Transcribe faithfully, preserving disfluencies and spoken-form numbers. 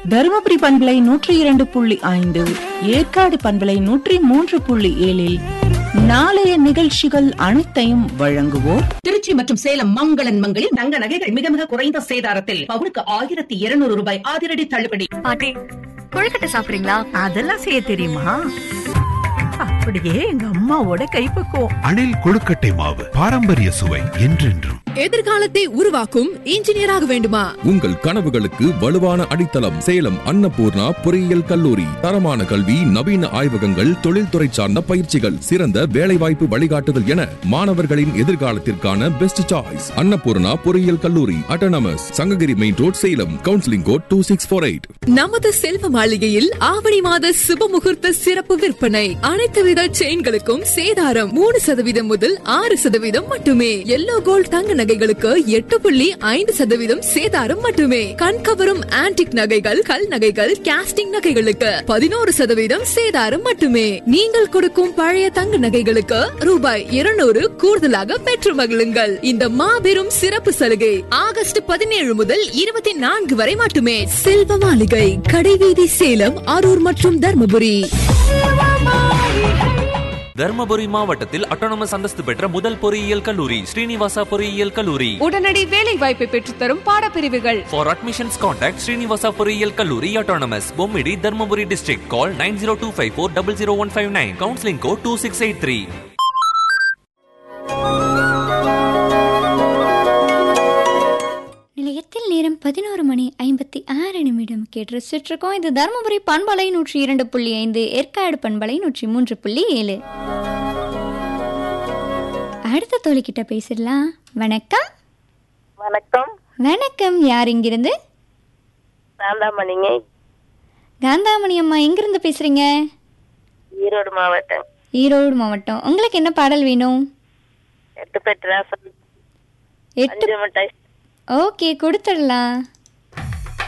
தருமபுரி பண்பலை நூற்றி இரண்டு புள்ளி ஐந்து, ஏற்காடு பண்பலை நூற்றி மூன்று புள்ளி ஏழில் நாளைய நிகழ்ச்சிகள் அனைத்தையும் வழங்குவோர் திருச்சி மற்றும் சேலம் மங்களன் மங்களில் தங்க நகைகள் மிக மிக குறைந்த சேதாரத்தில் பவுனுக்கு ஆயிரத்தி இருநூறு ரூபாய் அதிரடி தள்ளுபடி. பாட்டி, கொழுக்கட்டை சாப்பிடுறீங்களா? அதெல்லாம் செய்ய தெரியுமா? அப்படியே எங்க அம்மாவோட கைப்பக்குவம். அணில் கொழுக்கட்டை மாவு, பாரம்பரிய சுவை என்றென்றும். எதிர்காலத்தை உருவாக்கும் இன்ஜினியராக வேண்டுமா? உங்கள் கனவுகளுக்கு வலுவான அடித்தளம் சேலம் அன்னபூர்ணா பொறியியல் கல்லூரி. தரமான கல்வி, நவீன ஆய்வகங்கள், தொழில்துறை சார்ந்த பயிற்சிகள், சிறந்த வேலைவாய்ப்பு வழிகாட்டுதல் என மாணவர்களின் எதிர்காலத்திற்கான பெஸ்ட் சாய்ஸ் அன்னபூர்ணா பொறியியல் கல்லூரி. Autonomous, Sankagiri main road, Salem. Counselling code two six four eight. நமது செல்வ மாளிகையில் ஆவணி மாத சுப முகூர்த்த சிறப்பு விற்பனை. அனைத்து வித செயின்களுக்கும் சேதாரம் மூணு சதவீதம் முதல் ஆறு சதவீதம் மட்டுமே. எல்லோ கோல்ட் தங்க நகைகளுக்கு எட்டு புள்ளி ஐந்து சதவீதம் சேதாரம் மட்டுமே. கண்கவரும் ஆன்டிக் நகைகள், கல் நகைகள், காஸ்டிங் நகைகளுக்கு பதினோரு சதவீதம் சேதாரம் மட்டுமே. நீங்கள் கொடுக்கும் பழைய தங்க நகைகளுக்கு ரூபாய் இருநூறு கூடுதலாக பெற்று மகிழுங்கள். இந்த மாபெரும் சிறப்பு சலுகை ஆகஸ்ட் பதினேழு முதல் இருபத்தி நான்கு வரை மட்டுமே. செல்வ மாளிகை, கடைவீதி, சேலம், அரூர் மற்றும் தர்மபுரி. தர்மபுரி மாவட்டத்தில் அட்டானமஸ் அந்தஸ்து பெற்ற முதல் பொறியியல் கல்லூரி ஸ்ரீனிவாசா பொறியியல் கல்லூரி. உடனடி வேலை வாய்ப்பை பெற்றுத்தரும் பாடப்பிரிவுகள். For admissions contact ஸ்ரீனிவாசா பொறியியல் கல்லூரி autonomous, Bommidi, Dharmapuri district. Call nine zero two five four zero zero one five nine. Counseling code two six eight three. நிலையத்தில் நேரம் பதினோரு மணி ஐம்பத்தி ஆறு நிமிடம். கேட்டு ரசிச்சிருக்கோம். இது தருமபுரி பண்பலை நூற்றி இரண்டு புள்ளி ஐந்து, ஏற்காடு பண்பலை நூற்றி மூன்று புள்ளி ஏழு. அடுத்த தோழிக்கிட்ட பேசிடலாம். வணக்கம். வணக்கம். வணக்கம். யார் இங்கிருந்து? காந்தாமணிங்க. காந்தாமணி அம்மா, எங்கிருந்து பேசுறீங்க? ஈரோடு மாவட்டம். ஈரோடு மாவட்டம். உங்களுக்கு என்ன பாடல் வேணும்? எட்டு பெற்ற எட்டு. ஓகே, கொடுத்துடலாம்.